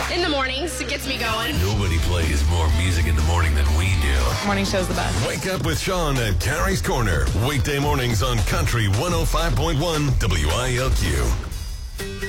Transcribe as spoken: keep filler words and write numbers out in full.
In the mornings, it gets me going. Nobody plays more music in the morning than we do. Morning show's the best. Wake up with Sean at Carrie's Corner. Weekday mornings on Country one oh five point one W I L Q.